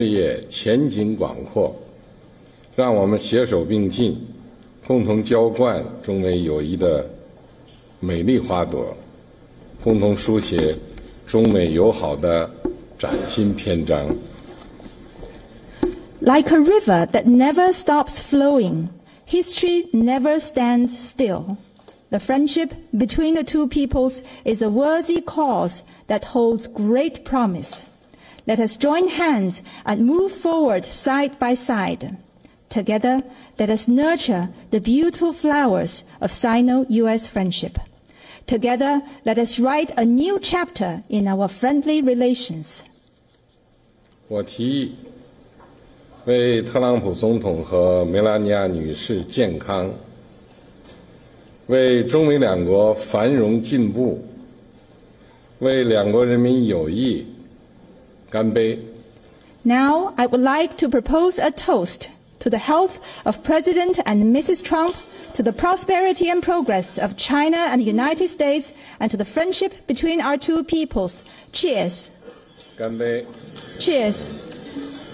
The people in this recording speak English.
业前景广阔，让我们携手并进，共同浇灌中美友谊的美丽花朵，共同书写中美友好的崭新篇章。 Like a river that never stops flowing, history never stands still. The friendship between the two peoples is a worthy cause that holds great promise. Let us join hands and move forward side by side. Together, let us nurture the beautiful flowers of Sino-US friendship. Together, let us write a new chapter in our friendly relations. 我提议为特朗普总统和梅拉尼亚女士健康，为中美两国繁荣进步，为两国人民友谊干杯。 Now, I would like to propose a toast to the health of President and Mrs. Trump, to the prosperity and progress of China and the United States, and to the friendship between our two peoples. Cheers. 干杯。 Cheers.